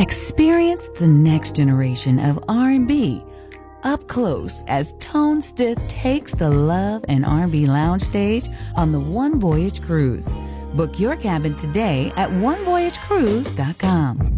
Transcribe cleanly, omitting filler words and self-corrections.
Experience the next generation of R&B up close as Tone Stith takes the Love and R&B Lounge stage on the One Voyage Cruise. Book your cabin today at onevoyagecruise.com.